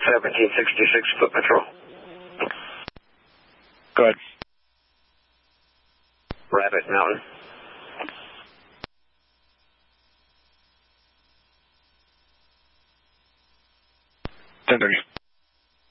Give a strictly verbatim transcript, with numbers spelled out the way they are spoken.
seventeen sixty-six, foot patrol. Go ahead. Rabbit Mountain. ten thirty.